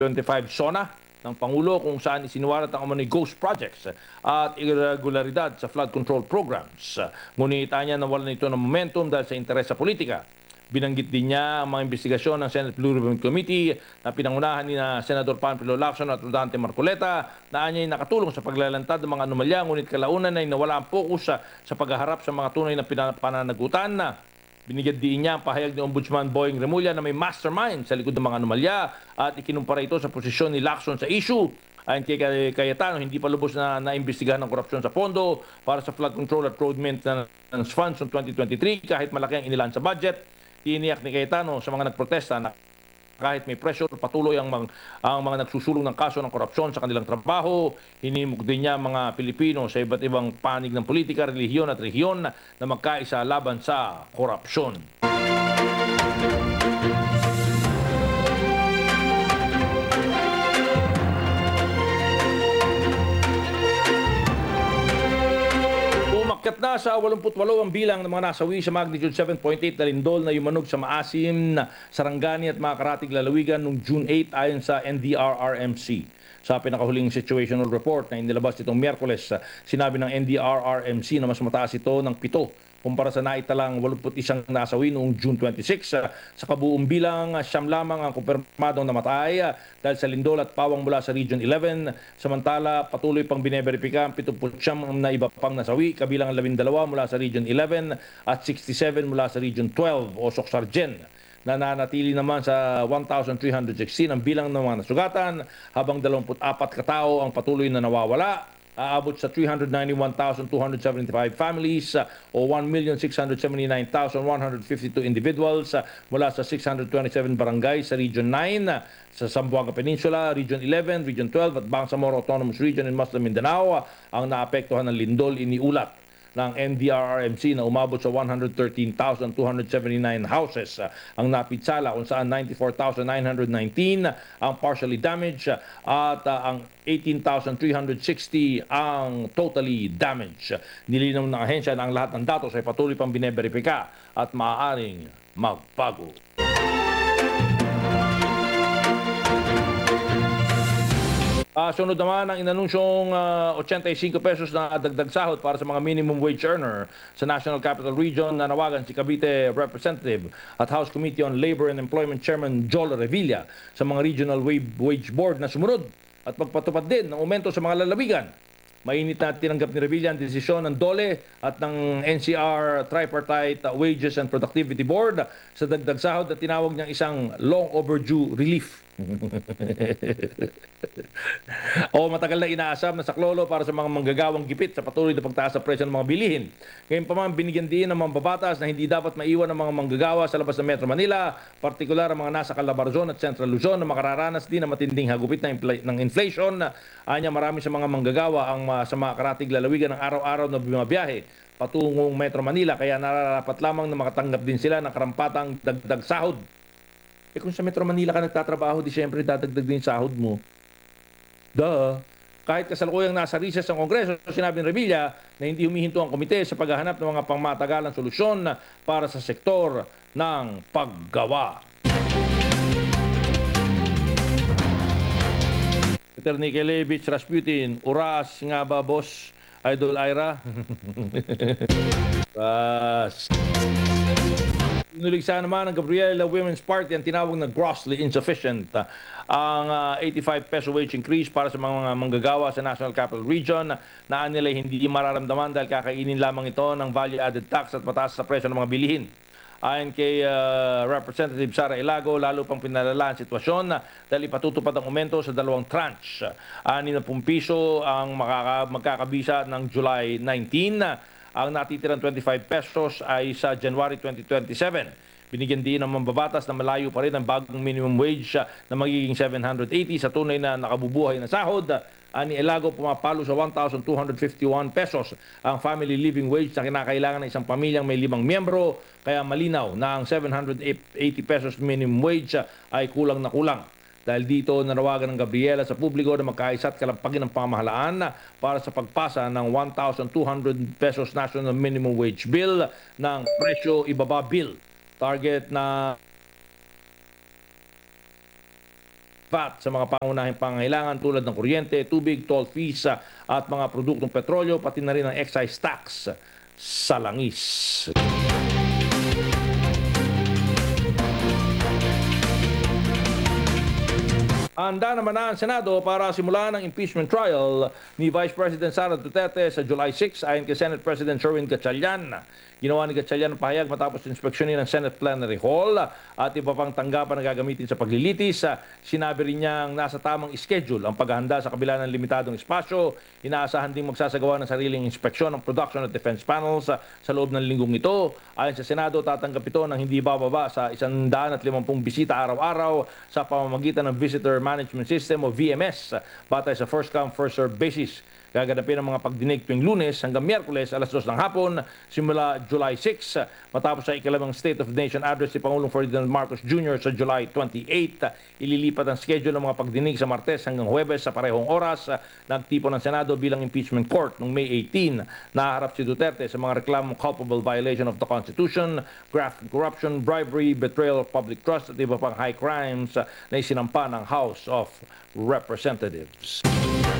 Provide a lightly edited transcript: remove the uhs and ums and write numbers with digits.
25 SONA ng Pangulo kung saan isinuwalat ang umano'y ghost projects at irregularidad sa flood control programs. Ngunit anya nawalan ito ng momentum dahil sa interes sa politika. Binanggit din niya ang mga investigasyon ng Senate Blue Ribbon Committee na pinangunahan ni Senador Panfilo Lacson at Rodante Marcoleta na anya'y nakatulong sa paglalantad ng mga anomalya, ngunit kalaunan ay nawala ang focus sa paghaharap sa mga tunay na pananagutan. Binigyan din niya ang pahayag ni Ombudsman Boying Remulla na may mastermind sa likod ng mga anomalya at ikinumpara ito sa posisyon ni Lacson sa issue. Ayon kay Cayetano, hindi pa lubos na naimbestigahan ng korupsyon sa pondo para sa flood control at road maintenance funds noong 2023 kahit malaki ang inilaan sa budget. Tiniyak ni Cayetano sa mga nagprotesta na kahit may pressure, patuloy ang mga nagsusulong ng kaso ng korupsyon sa kanilang trabaho. Hinimok din niya mga Pilipino sa iba't ibang panig ng politika, relihiyon at rehiyon na magkaisa laban sa korupsyon. Umakyat na sa 88 ang bilang ng mga nasawi sa magnitude 7.8 na lindol na yumanog sa maasim na Sarangani at mga karatig lalawigan noong June 8 ayon sa NDRRMC. Sa pinakahuling situational report na inilabas itong Miyerkules, sinabi ng NDRRMC na mas mataas ito ng 7 kumpara sa naitalang 81 nasawi noong June 26. Sa kabuong bilang, 9 lamang ang kumpirmadong namatay dahil sa lindol at pawang mula sa Region 11. Samantala, patuloy pang bineberipika ang 79 na iba pang nasawi, kabilang 12 mula sa Region 11 at 67 mula sa Region 12 o Socsargen. Nananatili naman sa 1,316 ang bilang ng mga nasugatan, habang 24 katao ang patuloy na nawawala. Aabot sa 391,275 families o 1,679,152 individuals mula sa 627 barangay sa Region 9, sa Zamboanga Peninsula, Region 11, Region 12 at Bangsamoro Autonomous Region in Muslim Mindanao ang naapektuhan ng lindol. Iniulat ng NDRRMC na umabot sa 113,279 houses ang napinsala, kung saan 94,919 ang partially damaged at ang 18,360 ang totally damaged. Nilinaw ng ahensya na ang lahat ng datos ay patuloy pang bineberipika at maaaring magbago. Sunod naman ang inanunsyong 85 pesos na dagdag sahod para sa mga minimum wage earner sa National Capital Region na nawagan si Cavite Representative at House Committee on Labor and Employment Chairman Joel Revilla sa mga Regional Wage Board na sumunod at magpatupad din ng aumento sa mga lalawigan. Mainit na tinanggap ni Revilla ang desisyon ng DOLE at ng NCR Tripartite Wages and Productivity Board sa dagdag sahod na tinawag niyang isang long overdue relief. O matagal na inaasam na saklolo para sa mga manggagawang gipit sa patuloy na pagtaas sa presyo ng mga bilihin. Ngayon pa man, binigyan din ng mga babatas na hindi dapat maiwan ng mga manggagawa sa labas ng Metro Manila, partikular ang mga nasa Calabarzon at Central Luzon na makararanas din ng matinding hagupit ng inflation. Anya marami sa mga manggagawa ang sa mga karatig lalawigan ng araw-araw na bumabiyahe patungong Metro Manila, kaya nararapat lamang na makatanggap din sila ng karampatang dagdag sahod. Kung sa Metro Manila ka nagtatrabaho, di syempre dadagdag din sahod mo. Duh. Kahit kasalukuyang nasa recess ng Kongreso, sinabi ni Revilla na hindi humihinto ang komite sa paghahanap ng mga pangmatagalang solusyon para sa sektor ng paggawa. Peter Nikelevich Rasputin, oras nga ba, boss? Idol Ira? Inuligsa naman ng Gabriela Women's Party ang tinawag na grossly insufficient ang 85 peso wage increase para sa mga manggagawa sa National Capital Region na nila hindi mararamdaman dahil kakainin lamang ito ng value-added tax at mataas sa presyo ng mga bilihin. Ayon kay Representative Sara Ilago, lalo pang pinalala ang sitwasyon dahil ipatutupad ang aumento sa 2 tranche. 60 piso ang magkakabisa ng July 19. Ang natitirang 25 pesos ay sa January 2027. Binigyan din ng mambabatas na malayo pa rin ang bagong minimum wage na magiging 780 sa tunay na nakabubuhay na sahod. Ani Elago, pumapalo sa 1,251 pesos ang family living wage na kinakailangan ng isang pamilyang may 5 miyembro. Kaya malinaw na ang 780 pesos minimum wage ay kulang na kulang. Dahil dito, nanawagan ng Gabriela sa publiko na magkaisa at kalampagin ng pamahalaan para sa pagpasa ng 1,200 pesos national minimum wage bill ng presyo ibaba bill. Target na VAT sa mga pangunahing pangangailangan tulad ng kuryente, tubig, toll fees at mga produktong petrolyo, pati na rin ang excise tax sa langis. Handa naman na ang Senado para simulan ang impeachment trial ni Vice President Sara Duterte sa July 6 ayon kay Senate President Sherwin Gatchalian. Ginawa ni Gatchalian ang pahayag matapos inspeksyonin ng Senate Plenary Hall at iba pang tanggapan na gagamitin sa paglilitis. Sinabi rin niyang nasa tamang schedule ang paghahanda sa kabila ng limitadong espasyo. Inaasahan ding magsasagawa ng sariling inspeksyon ng production at defense panels sa loob ng linggong ito. Ayon sa Senado, tatanggap ito ng hindi bababa sa 150 bisita araw-araw sa pamamagitan ng Visitor Management System o VMS batay sa first come first served basis. Gaganapin ang mga pagdinig tuwing Lunes hanggang Miyerkules alas 2 ng hapon simula July 6 matapos sa ikalawang State of the Nation address ni Pangulong Ferdinand Marcos Jr. sa July 28. Ililipat ang schedule ng mga pagdinig sa Martes hanggang Huwebes sa parehong oras. Nagtipo ng Senado bilang impeachment court noong May 18. Naharap si Duterte sa mga reklamong culpable violation of the Constitution, graft corruption, bribery, betrayal of public trust at iba pang high crimes na isinampa ng House of Representatives.